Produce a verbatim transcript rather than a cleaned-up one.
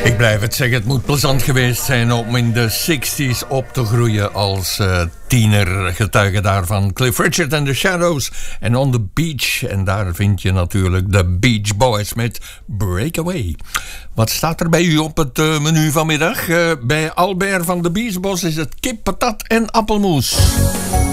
Ik blijf het zeggen, het moet plezant geweest zijn om in de zestig's op te groeien als uh, tiener. Getuige daarvan Cliff Richard and the Shadows en On the Beach. En daar vind je natuurlijk de Beach Boys met Breakaway. Wat staat er bij u op het uh, menu vanmiddag? Uh, bij Albert van de Biesbos is het kip, patat en appelmoes.